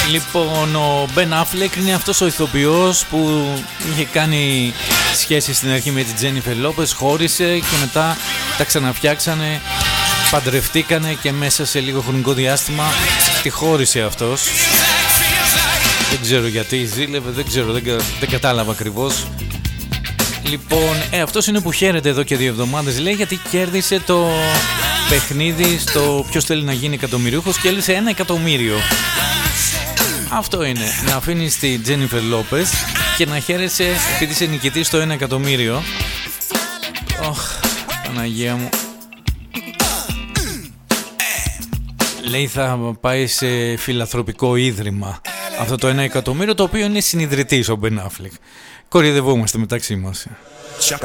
Λοιπόν, ο Μπεν Αφλεκ είναι αυτός ο ηθοποιός που είχε κάνει σχέση στην αρχή με την Τζένιφερ Λόπες, χώρισε και μετά τα ξαναφτιάξανε, παντρευτήκανε και μέσα σε λίγο χρονικό διάστημα τη χώρισε αυτός. Δεν ξέρω γιατί ζήλευε, δεν ξέρω, δεν κατάλαβα ακριβώς. Λοιπόν, αυτός είναι που χαίρεται εδώ και 2 εβδομάδες, λέει, γιατί κέρδισε το παιχνίδι στο ποιος θέλει να γίνει εκατομμυρίουχος και έλυσε 1 εκατομμύριο. Αυτό είναι, να αφήνεις τη Τζένιφερ Λόπες και να χαίρεσαι επειδή είσαι νικητής στο 1 εκατομμύριο. Παναγία μου. Λέει θα πάει σε φιλανθρωπικό ίδρυμα αυτό το 1 εκατομμύριο, το οποίο είναι συνιδρυτής ο Μπεν Αφλεκ. Κορυδευόμαστε μεταξύ μας.